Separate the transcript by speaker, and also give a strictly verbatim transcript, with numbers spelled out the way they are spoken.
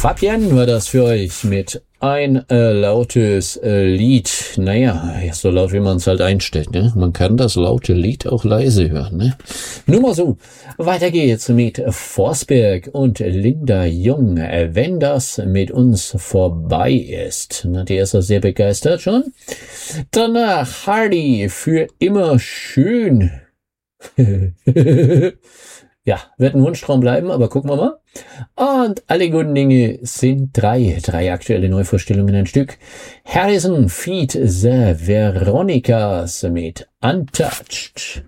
Speaker 1: Fabian war das für euch mit ein äh, lautes äh, Lied. Naja, so laut wie man es halt einstellt. Ne? Man kann das laute Lied auch leise hören. Ne? Nur mal so. Weiter geht's mit Forsberg und Linda Jung. Wenn das mit uns vorbei ist. Na, die ist ja sehr begeistert schon. Danach Hardy für immer schön. Ja, wird ein Wunschtraum bleiben, aber gucken wir mal. Und alle guten Dinge sind drei. Drei aktuelle Neuvorstellungen ein Stück. Harrison feat. The Veronicas mit Untouched.